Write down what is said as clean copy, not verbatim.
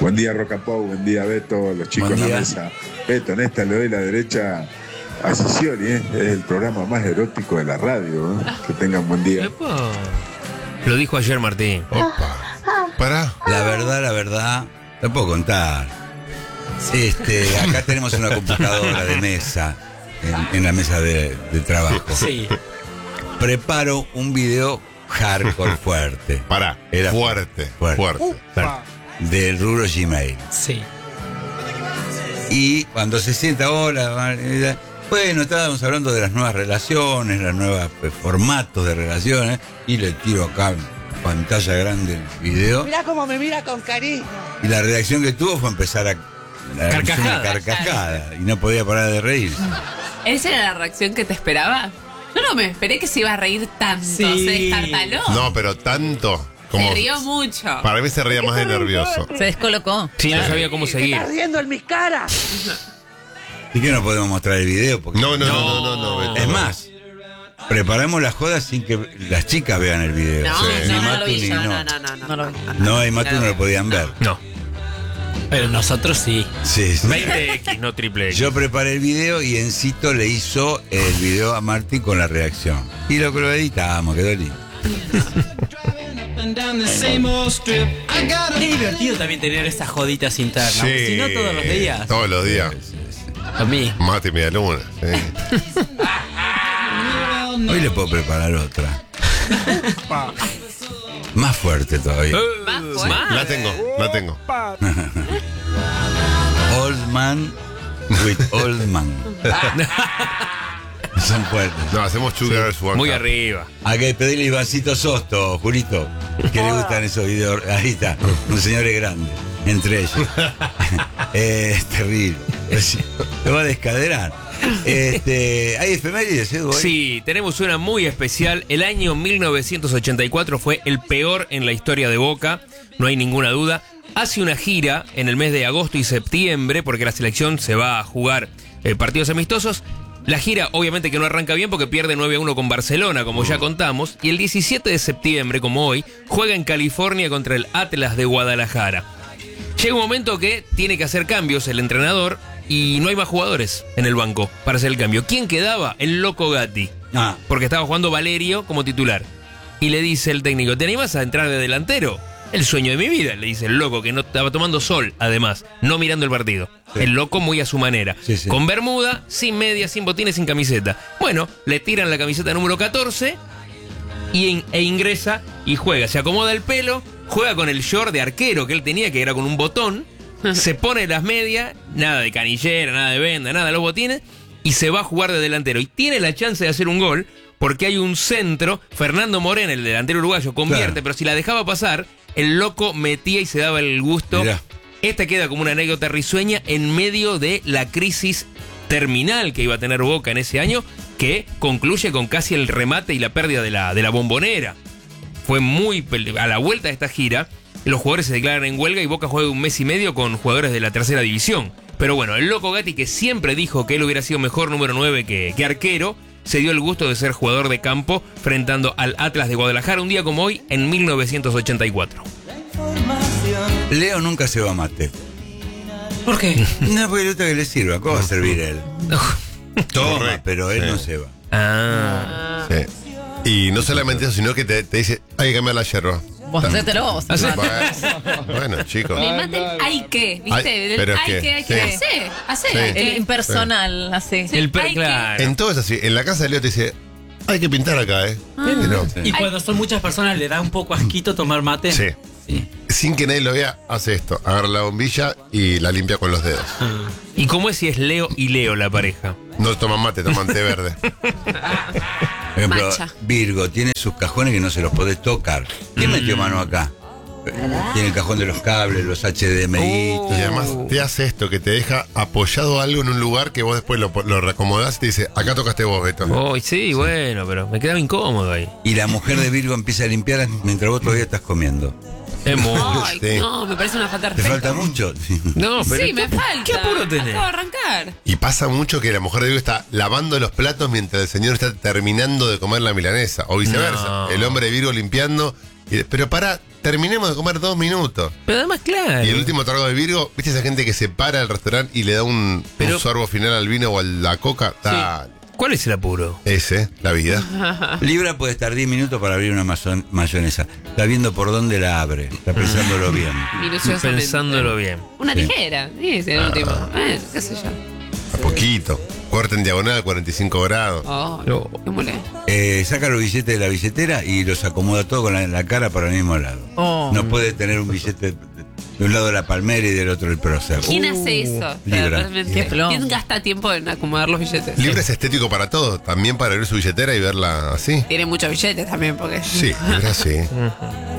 Buen día, Rocapau, buen día, Beto, los chicos en la mesa. Beto, en esta le doy la derecha a Sicioli, es el programa más erótico de la radio. Que tengan buen día. Lo dijo ayer Martín. Opa. Pará. La verdad, te puedo contar. Acá tenemos una computadora de mesa, en la mesa de trabajo. Sí. Preparo un video hardcore fuerte. Pará, era fuerte. Del rubro Gmail. Sí. Y cuando se sienta ahora, bueno, estábamos hablando de las nuevas relaciones, los nuevos formatos de relaciones, y le tiro acá pantalla grande el video. Mirá cómo me mira con cariño. Y la reacción que tuvo fue empezar a carcajada y no podía parar de reír. ¿Esa era la reacción que te esperaba? Yo no me esperé que se iba a reír tanto, se destartaló. No, pero tanto. Como se rió mucho. Para mí se reía más de nervioso. Se descolocó. Sí, no sabía cómo seguir. Estás riendo en mis caras. ¿Y qué no podemos mostrar el video? Porque No. Es más, preparamos la joda sin que las chicas vean el video. No lo vi yo. No lo vi. No, y Matu no lo podían ver. No. Pero nosotros sí. Sí. 20X, no triple X. Yo preparé el video y Encito le hizo el video a Martín con la reacción. Y lo que lo editamos, quedó lindo. Qué divertido también tener esas joditas internas. Sí, Si no todos los días. Todos los días. A mí. Mate y media luna. Sí. Hoy le puedo preparar otra. Más fuerte todavía. La tengo. Old man with old man. Son fuertes. No, hacemos Two Girls One Muy Cup. arriba. Hay que pedirle a Ivancito Sosto, Julito, que le gustan esos videos. Ahí está, un señor grande, entre ellos. Es terrible. Lo va a descaderar. ¿Hay efemérides, Edu? Sí, tenemos una muy especial. El año 1984 fue el peor en la historia de Boca, no hay ninguna duda. Hace una gira en el mes de agosto y septiembre, porque la selección se va a jugar partidos amistosos. La gira obviamente que no arranca bien porque pierde 9-1 con Barcelona, como ya contamos. Y el 17 de septiembre, como hoy, juega en California contra el Atlas de Guadalajara. Llega un momento que tiene que hacer cambios el entrenador y no hay más jugadores en el banco para hacer el cambio. ¿Quién quedaba? El Loco Gatti. Porque estaba jugando Valerio como titular. Y le dice el técnico, ¿te animas a entrar de delantero? El sueño de mi vida, le dice el Loco, que no estaba tomando sol, además, no mirando el partido. Sí. El Loco muy a su manera. Sí. Con bermuda, sin medias, sin botines, sin camiseta. Bueno, le tiran la camiseta número 14 e ingresa y juega. Se acomoda el pelo, juega con el short de arquero que él tenía, que era con un botón. Se pone las medias, nada de canillera, nada de venda, nada de los botines, y se va a jugar de delantero. Y tiene la chance de hacer un gol, porque hay un centro, Fernando Morena, el delantero uruguayo, convierte, pero si la dejaba pasar, el Loco metía y se daba el gusto. Mirá. Esta queda como una anécdota risueña en medio de la crisis terminal que iba a tener Boca en ese año, que concluye con casi el remate y la pérdida de la Bombonera. Fue muy... A la vuelta de esta gira, los jugadores se declaran en huelga y Boca juega un mes y medio con jugadores de la tercera división. Pero bueno, el Loco Gatti, que siempre dijo que él hubiera sido mejor número 9 que arquero, se dio el gusto de ser jugador de campo frentando al Atlas de Guadalajara un día como hoy en 1984. Leo nunca se va a mate. ¿Por qué? No, porque le que le sirva. ¿Cómo va a servir él? Toma, pero él no se va. Sí. Y no solamente eso, sino que te dice, hay que cambiar la yerba. Vos hacételo vos. Bueno, chicos. Me maten, hay que, ¿viste? Pero hay que. Hacé. El impersonal, así. Claro. En todo es así. En la casa de Leo te dice, hay que pintar acá, No. Y cuando son muchas personas le da un poco asquito tomar mate. Sí. Sin que nadie lo vea, hace esto. Agarra la bombilla y la limpia con los dedos. ¿Y cómo es si es Leo y Leo la pareja? No toman mate, toman té verde. Por ejemplo, Macha. Virgo tiene sus cajones que no se los podés tocar. ¿Quién metió mano acá? Tiene el cajón de los cables, los HDMI. Y además te hace esto, que te deja apoyado algo en un lugar que vos después lo reacomodás y te dice, acá tocaste vos, Beto. Oh, sí, bueno, pero me quedaba incómodo ahí. Y la mujer de Virgo empieza a limpiar mientras vos todavía estás comiendo. Es mucho. Ay, Sí. no, me parece una falta de ¿Te respeto. falta mucho? No, pero Sí, me falta. ¿Qué apuro tenés? Acabo de arrancar. Y pasa mucho que la mujer de Virgo está lavando los platos mientras el señor está terminando de comer la milanesa. O viceversa. No. El hombre de Virgo limpiando Pero pará, terminemos de comer 2 minutos. Pero además, claro. Y el último trago de Virgo, ¿viste esa gente que se para al restaurante y le da un sorbo final al vino o a la coca? Dale. ¿Cuál es el apuro? Ese, la vida. Libra puede estar 10 minutos para abrir una mayonesa. Está viendo por dónde la abre. Está pensándolo bien. Minuciosamente. Pensándolo bien. Una Sí. tijera, sí, es el último. Qué sé yo. A poquito. Corta en diagonal, 45 grados. Oh, No. qué molé. Saca los billetes de la billetera y los acomoda todo con la cara para el mismo lado. Oh. No puede tener un billete de un lado de la palmera y del otro el prócer. ¿Quién hace eso? Libra. Realmente. Qué plomo. ¿Quién gasta tiempo en acomodar los billetes? Libra es estético para todo, también para abrir su billetera y verla así. Tiene muchos billetes también, porque. Sí, Libra sí.